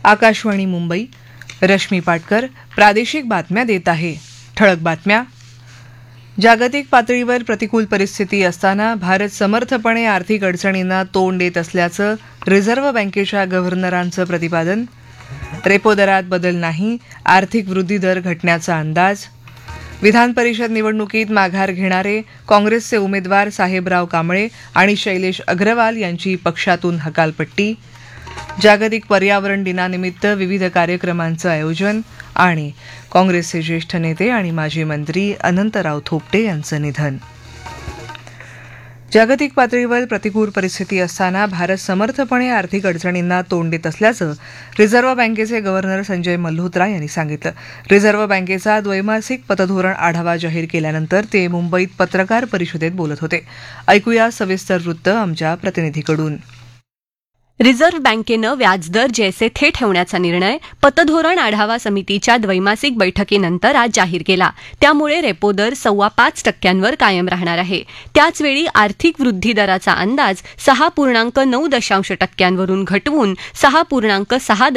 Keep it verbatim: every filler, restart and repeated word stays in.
आकाशवाणी मुंबई. रश्मी पाटकर प्रादेशिक बातम्या देत आहे. ठळक बातम्या. जागतिक पातळीवर प्रतिकूल परिस्थिती असताना भारत समर्थपणे आर्थिक अडचणींना तोंड देत असल्याचं रिझर्व्ह बँकेच्या गव्हर्नरांचं प्रतिपादन. रेपो दरात बदल नाही, आर्थिक वृद्धी दर घटण्याचा अंदाज. विधान परिषद निवडणुकीत माघार घेणारे काँग्रेसचे उमेदवार साहेबराव कांबळे आणि शैलेश अग्रवाल यांची पक्षातून हकालपट्टी. जागतिक पर्यावरण दिनानिमित्त विविध कार्यक्रमांचं आयोजन. आणि काँग्रेसचे ज्येष्ठ नेते आणि माजी मंत्री अनंतराव थोपटे यांचं निधन. जागतिक पातळीवर प्रतिकूल परिस्थिती असताना भारत समर्थपणे आर्थिक अडचणींना तोंड देत असल्याचं रिझर्व्ह बँकेचे गव्हर्नर संजय मल्होत्रा यांनी सांगितलं. रिझर्व्ह बँकेचा द्वैमासिक पतधोरण आढावा जाहीर केल्यानंतर ते मुंबईत पत्रकार परिषदेत बोलत होते. ऐकूया सविस्तर वृत्त आमच्या प्रतिनिधीकडून. रिझर्व्ह बँकेनं व्याजदर जैसे थे ठेवण्याचा निर्णय पतधोरण आढावा समितीच्या द्वैमासिक बैठकीनंतर आज जाहीर केला. त्यामुळे रेपो दर सव्वा पाच टक्क्यांवर कायम राहणार आहे. त्याचवेळी आर्थिक वृद्धी दराचा अंदाज सहा पूर्णांक नऊ दशांश टक्क्यांवरून घटवून सहा पूर्णांक सहा